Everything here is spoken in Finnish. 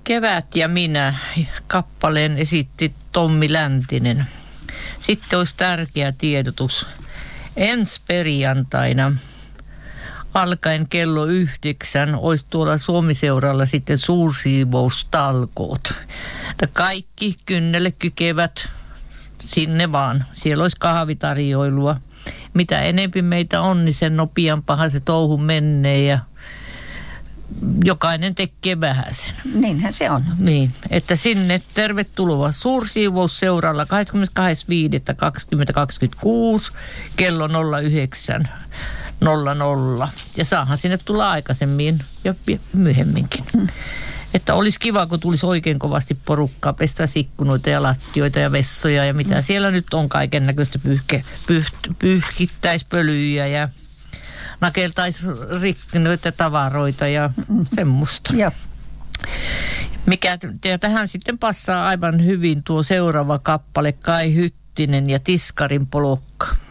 Kevät ja minä kappaleen esitti Tommi Läntinen. Sitten olisi tärkeä tiedotus. Ensi perjantaina alkaen kello 9 olisi tuolla Suomi-seuralla sitten suursiivoustalkoot. Kaikki kynnelle kykevät sinne vaan. Siellä olisi kahvitarjoilua. Mitä enempi meitä on, niin sen nopeampahan se touhu menee ja jokainen tekee vähäsen. Niinhän se on. Niin, että sinne tervetuloa suursiivousseuralla 22.5.2026 kello 09.00. Ja saahan sinne tulla aikaisemmin ja myöhemminkin. Että olisi kiva, kun tulisi oikein kovasti porukkaa, pestäisi ikkunoita ja lattioita ja vessoja ja mitä siellä nyt on kaiken näköistä pyyhkittäispölyjä ja nakeltaisi rikkinöitä tavaroita ja semmoista. Joo. Ja tähän sitten passaa aivan hyvin tuo seuraava kappale, Kai Hyttinen ja Tiskarin polokka.